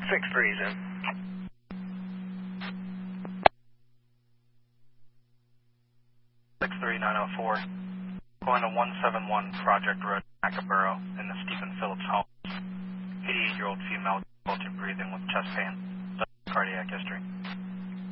6-3's in. Six three 904. Going to 171 Project Road, Mackaborough, in the Stephen Phillips home. 88-year-old female, difficulty breathing with chest pain.